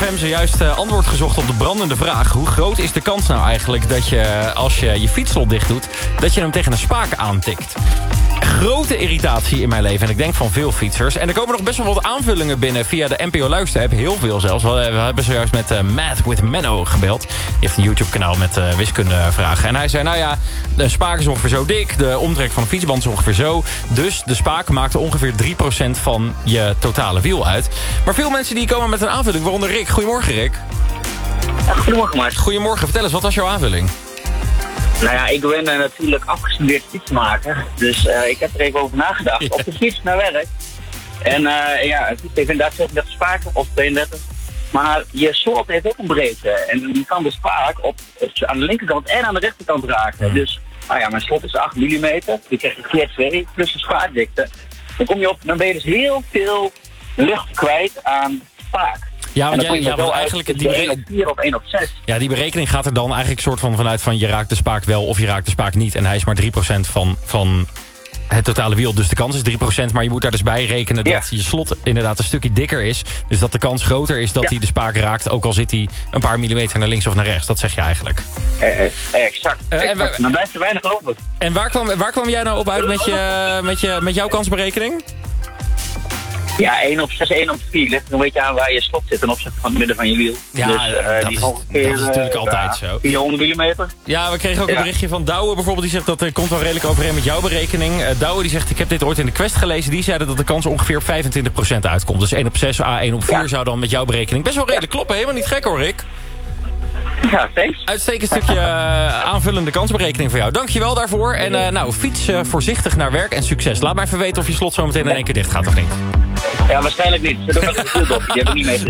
FM zojuist antwoord gezocht op de brandende vraag. Hoe groot is de kans nou eigenlijk dat je, als je je fietsslot dicht doet, dat je hem tegen een spaak aantikt? Grote irritatie in mijn leven. En ik denk van veel fietsers. En er komen nog best wel wat aanvullingen binnen via de NPO Luister-app. Heel veel zelfs. We hebben zojuist met Math with Menno gebeld. Die heeft een YouTube-kanaal met wiskundevragen. En hij zei, nou ja, de spaak is ongeveer zo dik. De omtrek van de fietsband is ongeveer zo. Dus de spaak maakt ongeveer 3% van je totale wiel uit. Maar veel mensen die komen met een aanvulling. Waaronder Rick. Goedemorgen, Rick. Ja, goedemorgen, Mart. Goedemorgen. Vertel eens, wat was jouw aanvulling? Nou ja, ik ben natuurlijk afgestudeerd fietsmaker. Dus ik heb er even over nagedacht. Op de fiets naar werk. En ja, het heeft inderdaad 36 spaken of 32. Maar je slot heeft ook een breedte. En die kan de spaak aan de linkerkant en aan de rechterkant raken. Dus nou ja, mijn slot is 8 mm. Die krijg je keer 2 plus de spaakdikte. Dan ben je dus heel veel lucht kwijt aan spaak. Ja, want eigenlijk die 1 op 4 of 1 op 6. Ja, die berekening gaat er dan eigenlijk soort van vanuit van je raakt de spaak wel of je raakt de spaak niet. En hij is maar 3% van het totale wiel. Dus de kans is 3%, maar je moet daar dus bij rekenen dat je slot inderdaad een stukje dikker is. Dus dat de kans groter is dat hij de spaak raakt, ook al zit hij een paar millimeter naar links of naar rechts. Dat zeg je eigenlijk. Exact. Dan blijft er weinig over. En waar kwam jij nou op uit met jouw kansberekening? Ja, 1 op 6, 1 op 4. Ligt er een beetje aan waar je slot zit ten opzichte van het midden van je wiel. Ja, dus, dat is natuurlijk altijd zo. 400 mm. Ja, we kregen ook een berichtje van Douwe bijvoorbeeld. Die zegt dat komt wel redelijk overeen met jouw berekening. Douwe die zegt, ik heb dit ooit in de Quest gelezen. Die zeiden dat de kans ongeveer op 25% uitkomt. Dus 1 op 6, 1 op 4 zou dan met jouw berekening best wel redelijk kloppen. Helemaal niet gek hoor, Rick. Ja, thanks. Uitstekend stukje aanvullende kansberekening voor jou. Dankjewel daarvoor. En fiets voorzichtig naar werk en succes. Laat maar even weten of je slot zo meteen in één keer dicht gaat of niet. Ja, waarschijnlijk niet. Ze doen wel een goed op. Die hebben niet mee.